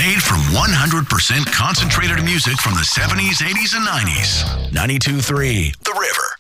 Made from 100% concentrated music from the 70s, 80s, and 90s. 92.3 The River.